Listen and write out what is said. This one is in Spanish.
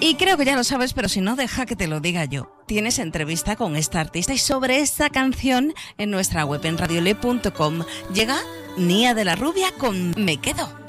Y creo que ya lo sabes, pero si no, deja que te lo diga yo. Tienes entrevista con esta artista y sobre esta canción en nuestra web en radiole.com. Llega Nia de la Rubia con Me Quedo.